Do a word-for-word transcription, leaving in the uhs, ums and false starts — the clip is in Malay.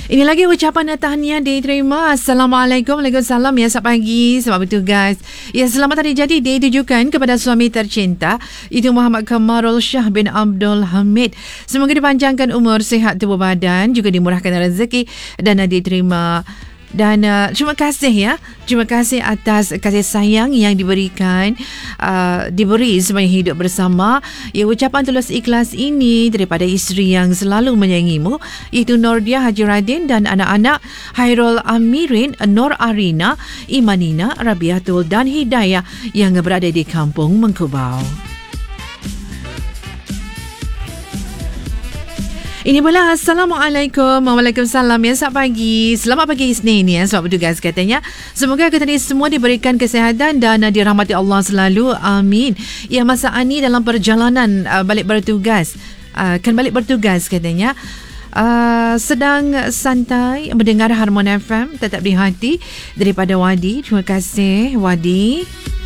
Ini lagi ucapan tahniah diterima. Assalamualaikum, Waalaikumsalam. Ya, selamat pagi, selamat bertugas. Ya, selamat hari jadi ditujukan kepada suami tercinta, itu Muhammad Kamarul Shah bin Abdul Hamid. Semoga dipanjangkan umur, sihat tubuh badan, juga dimurahkan rezeki dan diterima. Dan uh, terima kasih ya, terima kasih atas kasih sayang yang diberikan, uh, diberi sepanjang hidup bersama. Ya, ucapan tulus ikhlas ini daripada isteri yang selalu menyayangimu, iaitu Nordia Haji Radin dan anak-anak Hairul Amirin, Nur Arina, Imanina, Rabiatul dan Hidayah yang berada di Kampung Mengkubau. Ini pula Assalamualaikum, Waalaikumsalam. Ya, selamat pagi. Selamat pagi Isnin ya, selamat bertugas katanya. Semoga kita ni semua diberikan kesihatan dan uh, dirahmati Allah selalu. Amin. Ya, masa Ani dalam perjalanan uh, balik bertugas, uh, kan balik bertugas katanya. Uh, sedang santai mendengar Harmon F M, tetap di hati daripada Wadi. Terima kasih Wadi.